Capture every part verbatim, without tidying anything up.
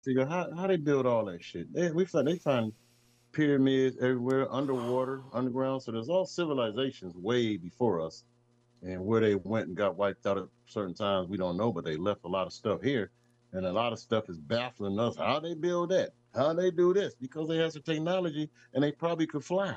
figure how how they build all that shit. They we find they find pyramids everywhere, underwater, underground. So there's all civilizations way before us. And where they went and got wiped out at certain times, we don't know, but they left a lot of stuff here. And a lot of stuff is baffling us. How they build that? How they do this? Because they have the technology and they probably could fly.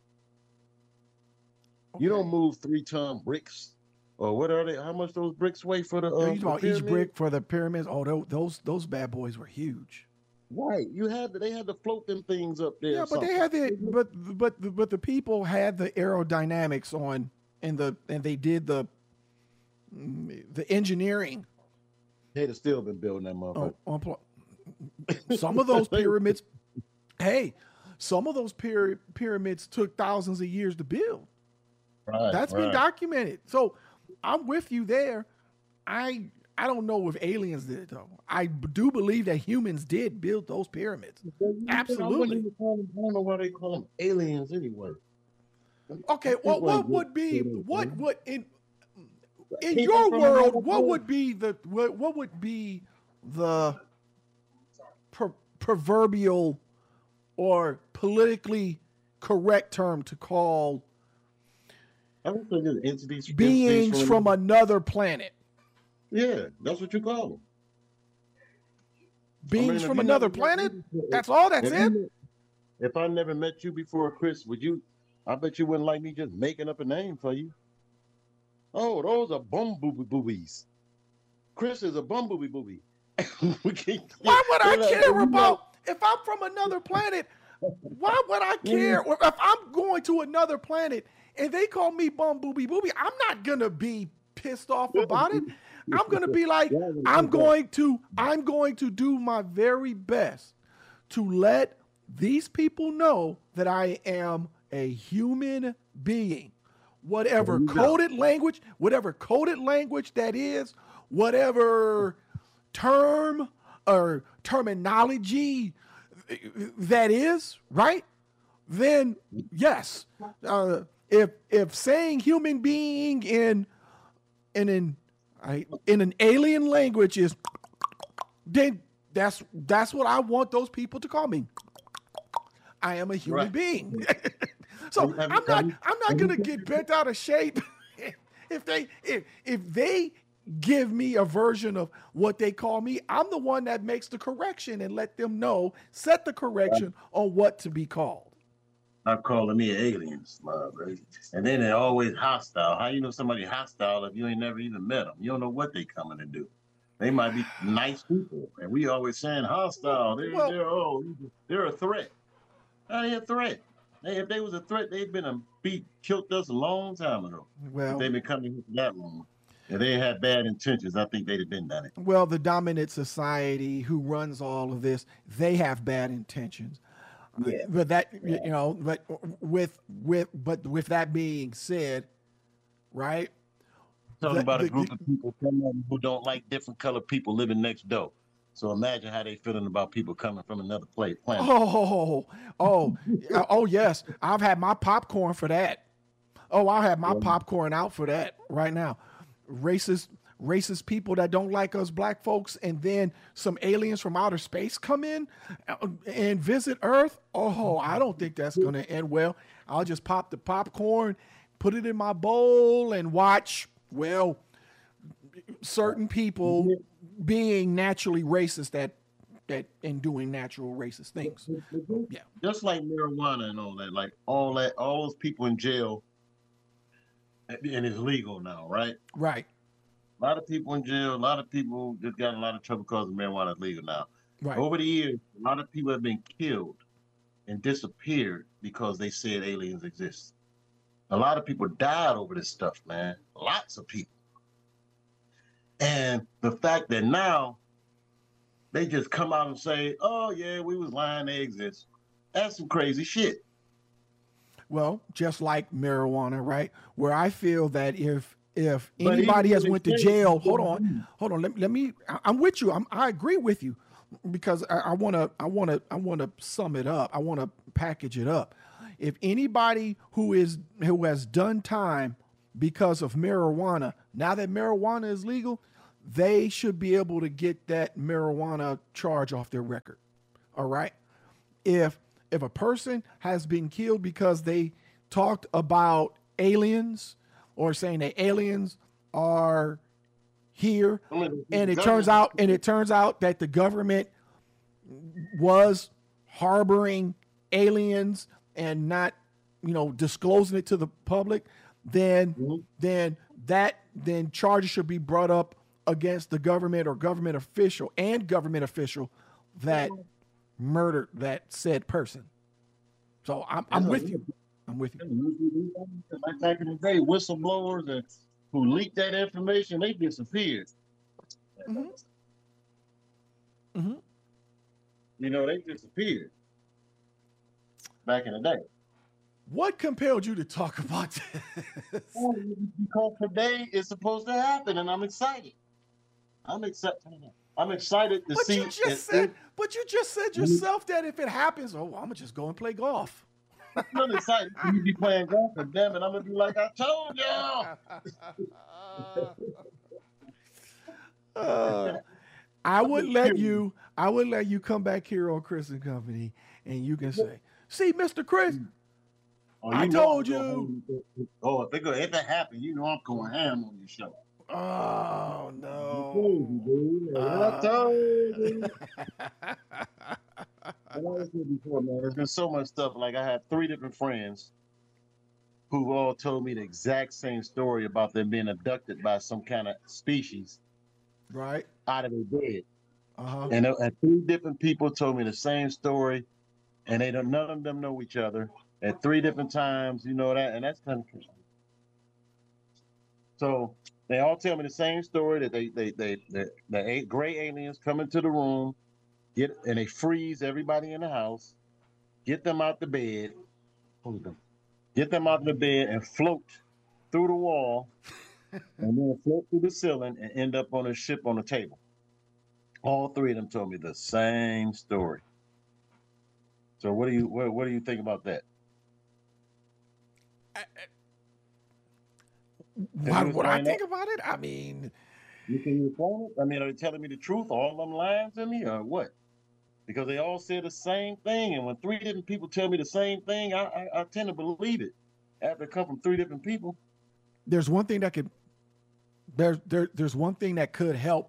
You don't Okay. move three ton bricks or what are they? How much those bricks weigh for the Are uh, you talking the about each pyramid? brick for the pyramids? Oh, tho- those those bad boys were huge. Right. You had to, they had to float them things up there Yeah, or but they something. had the but but but the people had the aerodynamics on and the and they did the the engineering They'd have still been building that on, motherfucker. on pl- some of those pyramids. Hey, some of those pyra- pyramids took thousands of years to build. Right, That's been right. documented. So I'm with you there. I I don't know if aliens did it though. I do believe that humans did build those pyramids. I wouldn't Absolutely. even call them, I don't know why they call them aliens anyway. Okay, well, People what ain't good would be for that, what man. would in in People your from another world, what planet. would be the what, what would be the per, proverbial or politically correct term to call I don't think it's entities, entities beings from from another. another planet? Yeah, that's what you call them. I Beings mean, if from you never another met me planet? before, That's all, that's if you it? met- if I never met you before, Chris, would you? I bet you wouldn't like me just making up a name for you. Oh, those are bumblebee boobies. Chris is a bumblebee booby. We can't get. Why would I They're like, oh, care you like. about if I'm from another planet? Why would I care? Or if I'm going to another planet and they call me bum booby booby, I'm not gonna be pissed off about it. I'm gonna be like, Y'all gonna I'm keep up. going to, I'm going to do my very best to let these people know that I am a human being. There Whatever you go. coded language, whatever coded language that is, whatever term or terminology that is, right? Then yes, uh, if if saying human being in in an I, in an alien language is, then that's that's what I want those people to call me. I am a human Right. being. Have So you, have you, I'm have not you, I'm not have you gonna get bent out of shape if they if if they give me a version of what they call me. I'm the one that makes the correction and let them know, set the correction on what to be called. stop calling me aliens, love, right? And then they're always hostile. How you know somebody hostile if you ain't never even met them? You don't know what they coming to do. They might be nice people, and we always saying Well, hostile. They're well, they're oh they're a threat. That ain't a threat. They, if they was a threat, they'd been a beat killed us a long time ago. If well, they've been coming here for that long, if they had bad intentions, I think they'd have been done it. well, the dominant society who runs all of this, they have bad intentions. Uh, Yeah. but that you Yeah. know, but with with but with that being said, right? Talking The, about a the, group the of people some of 'em who don't like different colored people living next door. So imagine how they feeling about people coming from another plate planet. oh oh oh yes, I've had my popcorn for that. Oh, I'll have my Yeah. popcorn out for that right now. Racist racist people that don't like us black folks, and then some aliens from outer space come in uh, and visit Earth. Oh, I don't think that's going to end well. I'll just pop the popcorn, put it in my bowl, and watch. Well, certain people being naturally racist that that and doing natural racist things. Yeah, Just like marijuana and all that, like all that, all those people in jail, and it's legal now, right? right, A lot of people in jail, a lot of people just got in a lot of trouble because marijuana is legal now. right. Over the years, a lot of people have been killed and disappeared because they said aliens exist. A lot of people died over this stuff, man. Lots of people. And the fact that now they just come out and say, "Oh yeah, we was lying, they exist." That's some crazy shit. Well, just like marijuana, right? Where I feel that if if But anybody even when has they went to say it, jail, it's hold still on, weed. hold on. Let, let me. I- I'm with you. I'm, I agree with you because I want to. I want to. I want to sum it up. I want to package it up. If anybody who is who has done time because of marijuana, now that marijuana is legal, they should be able to get that marijuana charge off their record. All right. If if a person has been killed because they talked about aliens or saying that aliens are here, and it turns out and it turns out that the government was harboring aliens and not, you know, disclosing it to the public, then mm-hmm. then that then charges should be brought up against the government or government official and government official that murdered that said person. So I'm, I'm with you. I'm with you. Like back in the day, whistleblowers and who leaked that information, they disappeared. Mm-hmm. Mm-hmm. You know, they disappeared back in the day. What compelled you to talk about this? Well, because today is supposed to happen, and I'm excited. I'm excited. I'm excited to but see. You just said, it, but you just said yourself that if it happens, oh, I'm gonna just go and play golf. I'm not excited for you to be playing golf, but damn it, I'm gonna be like I told y'all. uh, I would let you. I would let you come back here on Chris and Company, and you can say, "See, Mister Chris, oh, I told you." Oh, if it go, if it happen, you know I'm going ham on your show. Oh no! I told you. I said before, man, there's been so much stuff. Like I had three different friends who all told me the exact same story about them being abducted by some kind of species, right, out of their bed. Uh-huh. And, and three different people told me the same story, and they don't. None of them know each other at three different times. You know that, and that's kind of interesting. So they all tell me the same story that they they they the, the gray aliens come into the room, get and they freeze everybody in the house, get them out the bed, get them out of the bed and float through the wall, and then float through the ceiling and end up on a ship on a table. All three of them told me the same story. So what do you what, what do you think about that? I, I, What would I think about it? I mean, you can explain it. I mean, are they telling me the truth? All of them lying to me, or what? Because they all said the same thing, and when three different people tell me the same thing, I I, I tend to believe it. After it come from three different people. There's one thing that could there's there there's one thing that could help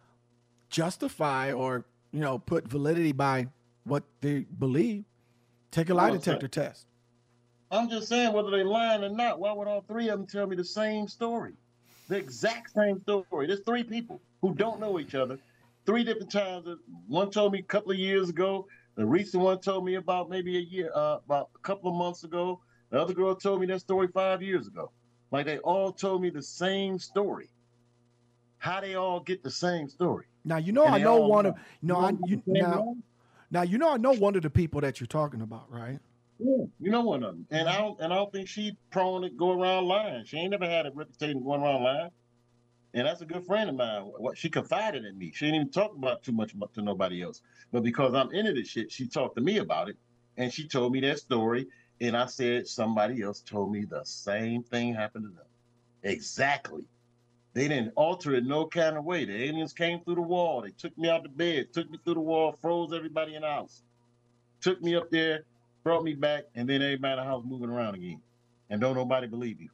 justify or you know put validity by what they believe. Take a lie detector test. I'm just saying, whether they lying or not, why would all three of them tell me the same story? The exact same story. There's three people who don't know each other. Three different times. One told me a couple of years ago. The recent one told me about maybe a year, uh, about a couple of months ago. The other girl told me that story five years ago. Like they all told me the same story. How they all get the same story? Now you know and I know one of no I you, now now you know I know one of the people that you're talking about, right? Yeah, you know one of them, and I don't, and I don't think she prone to go around lying. She ain't never had a reputation going around lying, and that's a good friend of mine. What she confided in me. She didn't even talk about too much to nobody else, but because I'm into this shit, she talked to me about it, and she told me that story, and I said somebody else told me the same thing happened to them. Exactly. They didn't alter it no kind of way. The aliens came through the wall. They took me out the bed, took me through the wall, froze everybody in the house, took me up there. Brought me back, and then everybody in the house moving around again. And don't nobody believe you.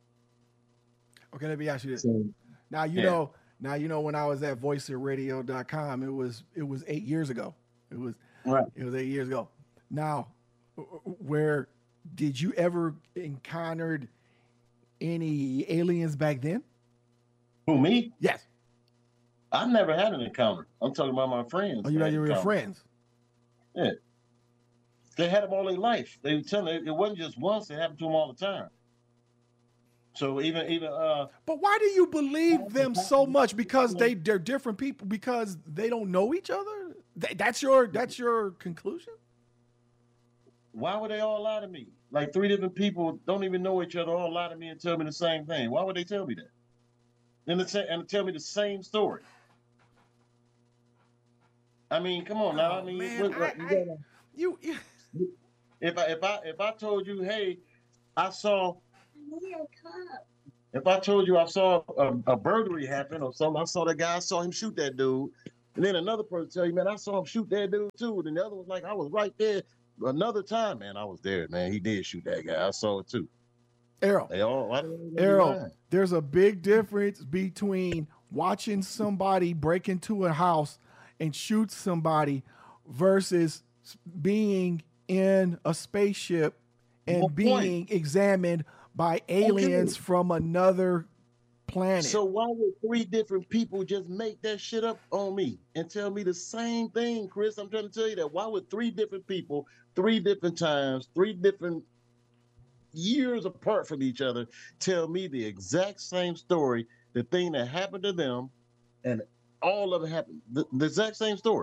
Okay, let me ask you this. So, now you yeah. know, now you know when I was at voice of radio dot com, it was it was eight years ago. It was right. It was eight years ago. Now, where did you ever encountered any aliens back then? Who, me? Yes. I've never had an encounter. I'm talking about my friends. Oh, you had your real friends? Yeah. They had them all their life. They were telling it, it wasn't just once, it happened to them all the time. So even even uh But why do you believe them so much? Because they they're different people because they don't know each other? That's your that's your conclusion? Why would they all lie to me? Like three different people don't even know each other, all lie to me and tell me the same thing. Why would they tell me that? And say, and tell me the same story. I mean, come on now. Oh, I mean, man, what, what, I, you, I, you, you if I if I if I told you, hey, I saw If I told you I saw a, a burglary happen or something, I saw that guy, I saw him shoot that dude. And then another person tell you, man, I saw him shoot that dude too. And the other was like, I was right there. Another time, man, I was there, man. He did shoot that guy. I saw it too. Errol, They all, why do they Errol, there's a big difference between watching somebody break into a house and shoot somebody versus being in a spaceship and Good being point. examined by aliens Okay. from another planet. So why would three different people just make that shit up on me and tell me the same thing, Chris? I'm trying to tell you that. Why would three different people, three different times, three different years apart from each other, tell me the exact same story, the thing that happened to them, and all of it happened, the, the exact same story.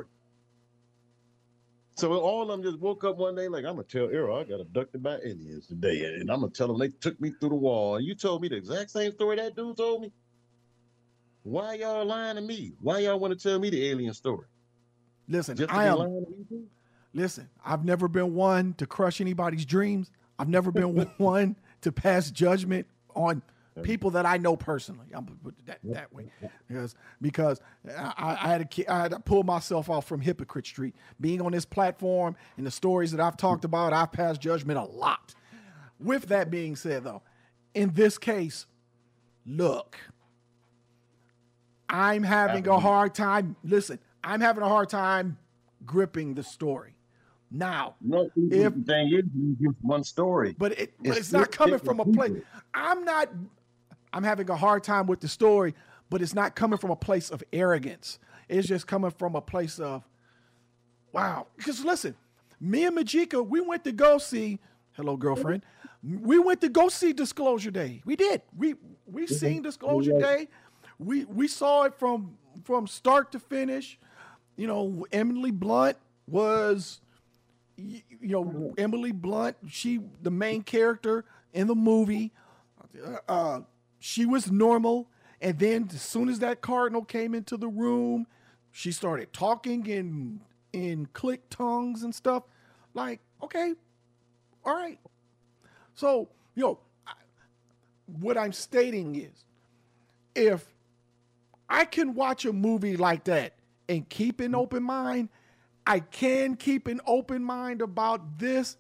So all of them just woke up one day like, I'm gonna tell Errol I got abducted by aliens today, and I'm gonna tell them they took me through the wall. And you told me the exact same story that dude told me. Why y'all lying to me? Why y'all want to tell me the alien story? Listen, Just to I be am. lying to me too? Listen, I've never been one to crush anybody's dreams. I've never been one to pass judgment on people that I know personally. I'm gonna put it that, that way because because I, I had to I had to pull myself off from Hypocrite Street. Being on this platform and the stories that I've talked about, I've passed judgment a lot. With that being said, though, in this case, look, I'm having a hard time. Listen, I'm having a hard time gripping the story. Now, No, if the thing is, it's just one story. but it but It's it's not three coming from a different place. people. I'm not. I'm having a hard time with the story, but it's not coming from a place of arrogance. It's just coming from a place of, wow. Because listen, me and Majika, we went to go see. Hello, girlfriend. We went to go see Disclosure Day. We did. We we seen Disclosure Yeah. Day. We we saw it from from start to finish. You know, Emily Blunt was, you know, Emily Blunt. She the main character in the movie. Uh, she was normal, and then as soon as that cardinal came into the room, she started talking in in click tongues and stuff. Like, okay, all right. So, you know, I, what I'm stating is, if I can watch a movie like that and keep an open mind, I can keep an open mind about this.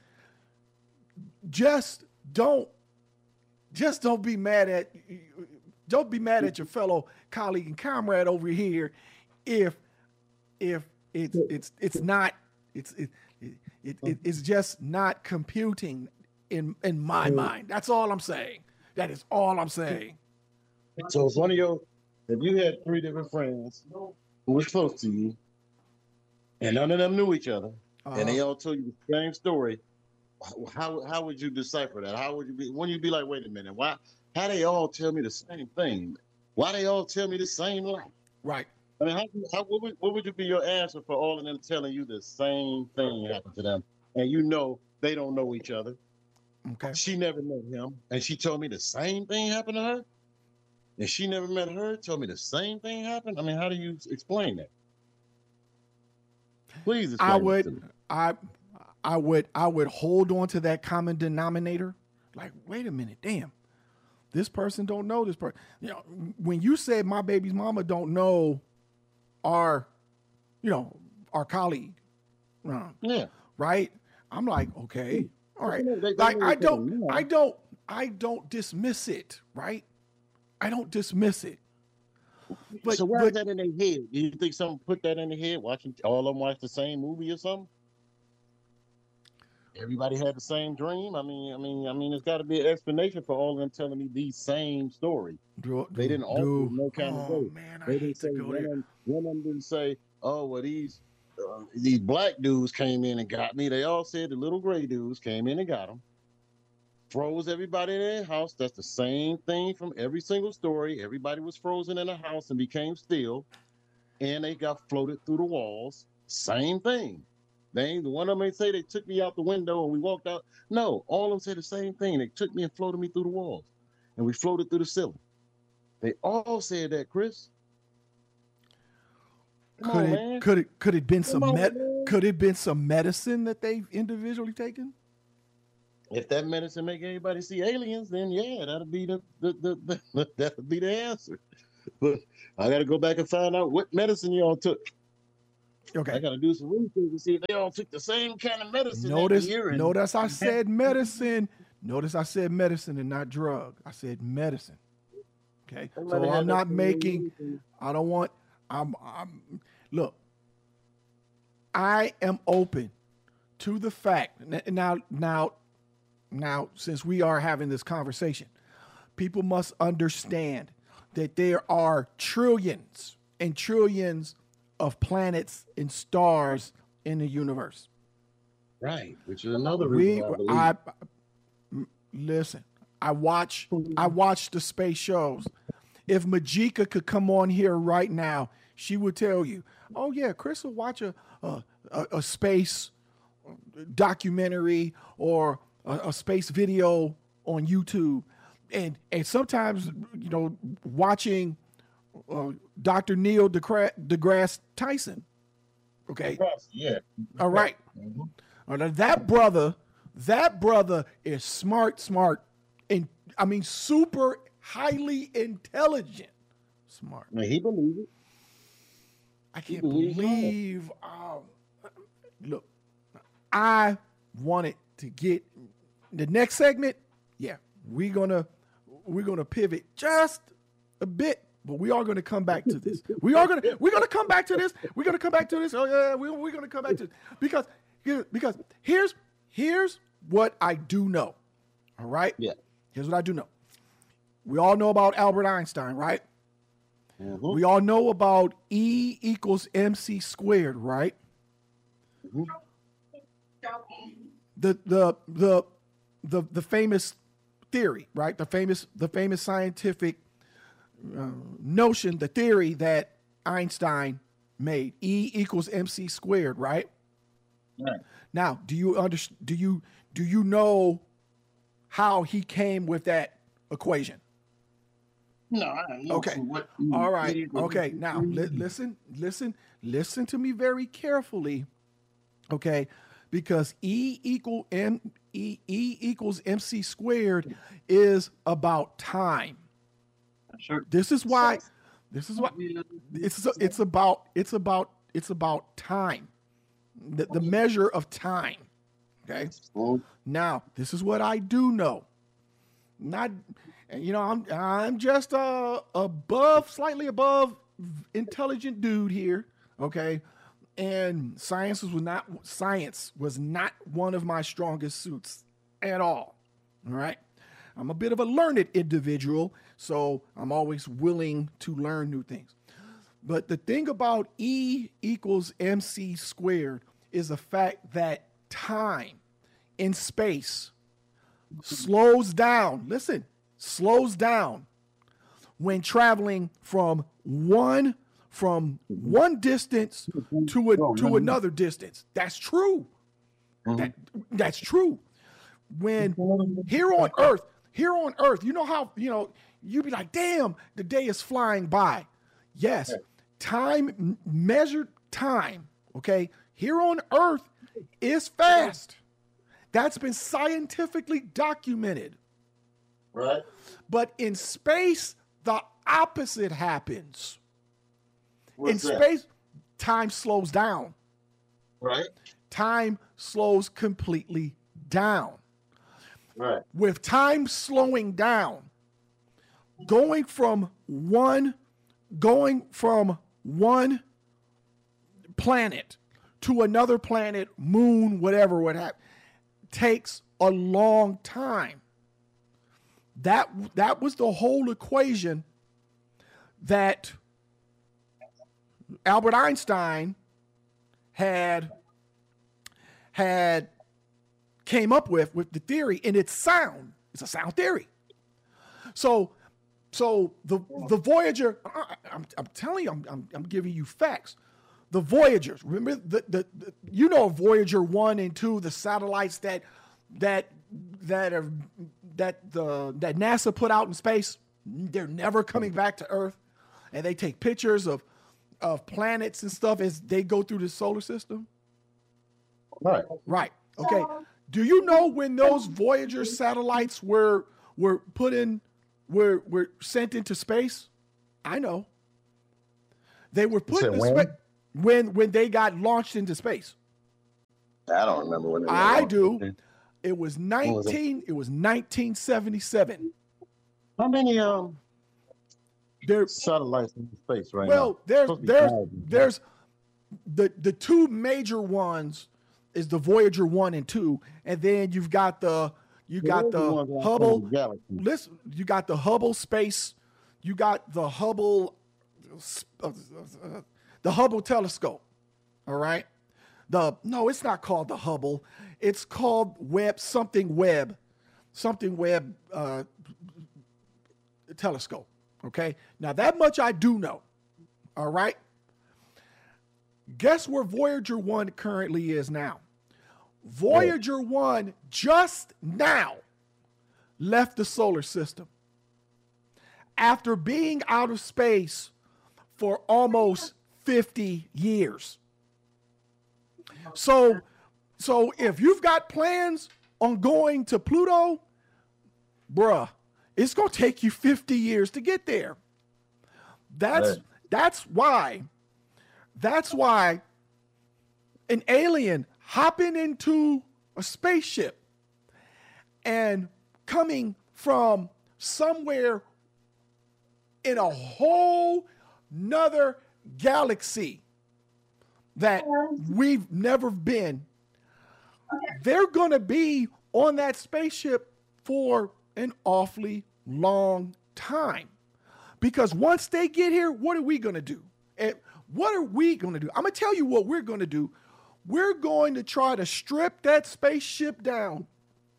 Just don't, just don't be mad at, don't be mad at your fellow colleague and comrade over here if, if it's it's it's not it's it, it, it it's just not computing in in my mind. That's all I'm saying. That is all I'm saying. So if one of your, if you had three different friends who was close to you, and none of them knew each other, Uh-huh. and they all told you the same story, how how would you decipher that? How would you be? When you be like, wait a minute, why? How they all tell me the same thing? Why they all tell me the same lie? Right. I mean, how, how what, would, what would you be your answer for all of them telling you the same thing happened to them, and you know they don't know each other? Okay. She never met him, and she told me the same thing happened to her, and she never met her, told me the same thing happened. I mean, how do you explain that? Please explain I that would to me. I I would I would hold on to that common denominator. Like, wait a minute, damn. This person don't know this person. You know, when you said my baby's mama don't know our, you know, our colleague, uh, Yeah. right? I'm like, okay, all right. They know- they- they Like, know I each other don't, now. I don't, I don't dismiss it, right? I don't dismiss it. But, So why but is that in their head? Do you think someone put that in their head, watching all of them watch the same movie or something? Everybody had the same dream. I mean, I mean, I mean, it's got to be an explanation for all of them telling me the same story. do, They do, didn't alter do, it no kind of oh way. man, I They didn't hate to say go one there. of them, one of them didn't say, "Oh, well, these uh, these black dudes came in and got me." They all said the little gray dudes came in and got them. Froze everybody in their house. That's the same thing from every single story. Everybody was frozen in a house and became still, and they got floated through the walls. Same thing. They ain't the one of them ain't say they took me out the window and we walked out. No, all of them said the same thing. They took me and floated me through the walls, and we floated through the ceiling. They all said that, Chris. Come Could on, it man. could it could it been Come some on, med man. could it been some medicine that they've individually taken? If that medicine make everybody see aliens, then yeah, that'll be the, the, the, the that'll be the answer. But I got to go back and find out what medicine y'all took. Okay. I got to do some research to see if they all took the same kind of medicine that Notice, year. And notice I said medicine. Notice I said medicine and not drug. I said medicine. Okay. Somebody So had I'm that not same making, medicine. I don't want, I'm, I'm, look, I am open to the fact now, now, now, since we are having this conversation, people must understand that there are trillions and trillions of planets and stars in the universe. Right, which is another We, reason I, I believe. listen, I watch, I watch the space shows. If Majika could come on here right now, she would tell you, "Oh yeah, Chris will watch a a, a, a space documentary or a, a space video on YouTube," and and sometimes you know watching uh, Doctor Neil deGrasse, deGrasse Tyson. Okay, Yeah. all right. Mm-hmm. All right, that brother, that brother is smart, smart, and I mean super highly intelligent, smart. Now, he believes it. I can't believes it all. believe. Um, look, I wanted to get the next segment. Yeah, we're gonna we're gonna pivot just a bit, but we are gonna come back to this. We are gonna we're gonna come back to this. We're gonna come back to this. Oh yeah, we, we're gonna come back to this because because here's here's what I do know. All right. Yeah. Here's what I do know. We all know about Albert Einstein, right? Mm-hmm. We all know about E equals M C squared, right? Mm-hmm. The the the the the famous theory, right? The famous the famous scientific uh, notion, the theory that Einstein made, E equals M C squared, right? Right. Now, do you under, do you do you know how he came with that equation? No, I don't know. Okay. What, All right. Okay. Now, li- listen, listen, listen to me very carefully. Okay, because E equal M E E equals M C squared is about time. Sure. This is why. This is why it's it's about it's about it's about time. The, the measure of time. Okay. Now, this is what I do know. Not, you know, I'm I'm just a above, slightly above intelligent dude here. Okay. And science was not science was not one of my strongest suits at all. All right. I'm a bit of a learned individual, so I'm always willing to learn new things. But the thing about E equals M C squared is the fact that time in space slows down. Listen, slows down when traveling from one from one distance to a, to another distance. That's true. That, that's true. When here on Earth, here on Earth, you know how, you know, you'd be like, damn, the day is flying by. Yes, time, measured time, okay, here on Earth is fast. That's been scientifically documented. Right. But in space, the opposite happens. What's in that? space, time slows down. Right. Time slows completely down. Right. With time slowing down, going from one, going from one planet to another planet, moon, whatever, what have, takes a long time. That that was the whole equation that Albert Einstein had had came up with with the theory, and it's sound. It's a sound theory. So, so the the Voyager. I, I'm, I'm telling you, I'm, I'm I'm giving you facts. The Voyagers. Remember the, the the you know Voyager one and two, the satellites that that that are that the that NASA put out in space. They're never coming back to Earth, and they take pictures of of planets and stuff as they go through the solar system. Right. Right. Okay. Do you know when those Voyager satellites were were put in, were were sent into space? I know. They were put said in when? space when when they got launched into space. I don't remember when. They I were do. launched. It was was it? nineteen. It was nineteen seventy-seven. How many um There. satellites in space right Well, now? there's Supposed to be there's thousands. there's the the two major ones is the Voyager one and two, and then you've got the you got Those are the ones that Hubble. are in the galaxy. Listen, you got the Hubble space, you got the Hubble, uh, uh, the Hubble telescope. All right, the no, it's not called the Hubble. It's called Webb something Webb, something Webb uh, telescope. Okay, now that much I do know. All right. Guess where Voyager one currently is now? Voyager one just now left the solar system after being out of space for almost fifty years. So, so if you've got plans on going to Pluto, bruh, it's going to take you fifty years to get there. That's Right. that's why that's why an alien hopping into a spaceship and coming from somewhere in a whole nother galaxy that we've never been, they're going to be on that spaceship for an awfully long time. Because once they get here, what are we going to do? And what are we going to do? I'm going to tell you what we're going to do. We're going to try to strip that spaceship down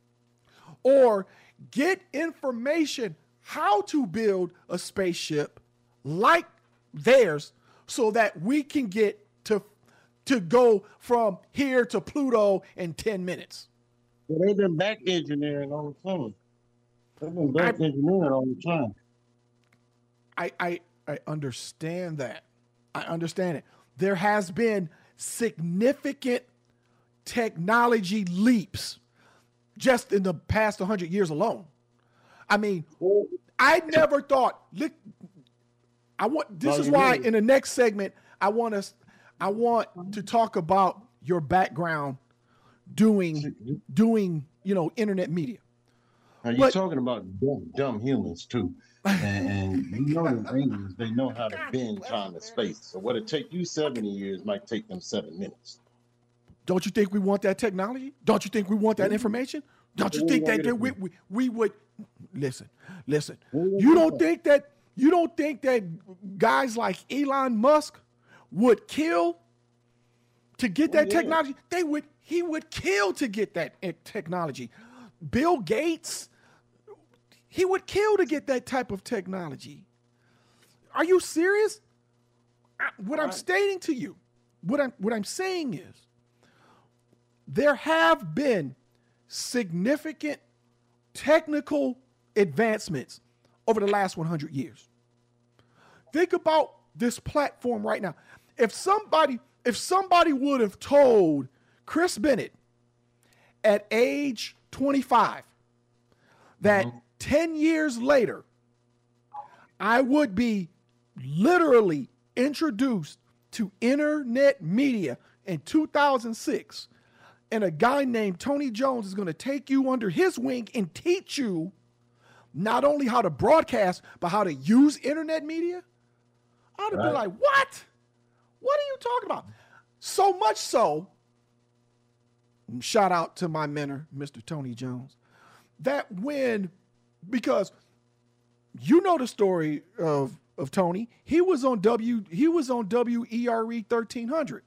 or get information how to build a spaceship like theirs so that we can get to, to go from here to Pluto in ten minutes. Well, they've been back engineering all the time. They've been back I- engineering all the time. I, I I understand that. I understand it. There has been significant technology leaps just in the past one hundred years alone. I mean, I never thought. Look, I want. This No, is you why didn't. in the next segment I want us. I want to talk about your background doing doing you know internet media. Now you're But- talking about dumb, dumb humans too, and, and you know the aliens, they know how to bend time and space. So what it take you seventy years might take them seven minutes. Don't you think we want that technology? Don't you think we want that information? Don't you Where think we that, gonna that we, get it we, we would listen, listen. Where we You gonna don't get think that you don't think that guys like Elon Musk would kill to get Oh, that yeah. technology? They would he would kill to get that eh, technology. Bill Gates, he would kill to get that type of technology. Are you serious? I- What I'm Right. stating to you, what I'm what I'm saying is there have been significant technical advancements over the last one hundred years. Think about this platform right now. If somebody if somebody would have told Chris Bennett at age twenty-five that ten years later I would be literally introduced to internet media in two thousand six, and a guy named Tony Jones is going to take you under his wing and teach you not only how to broadcast, but how to use internet media, I'd have been Right. like, what? What are you talking about? So much so, shout out to my mentor, Mister Tony Jones, that when, because you know the story of, of Tony, he was on W, he was on W E R E thirteen hundred.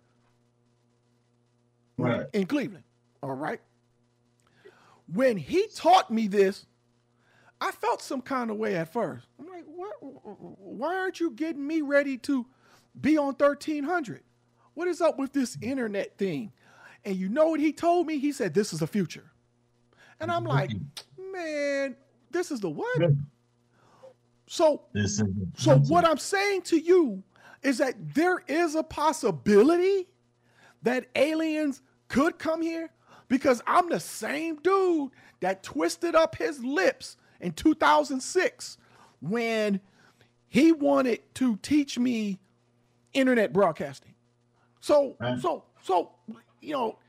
Right. In Cleveland. All right. When he taught me this, I felt some kind of way at first. I'm like, what? Why aren't you getting me ready to be on thirteen hundred? What is up with this internet thing? And you know what he told me? He said, this is the future. And I'm like, man, this is the what? So, This is so what I'm saying to you is that there is a possibility that aliens could come here, because I'm the same dude that twisted up his lips in two thousand six when he wanted to teach me internet broadcasting. So, Right. so, so, you know,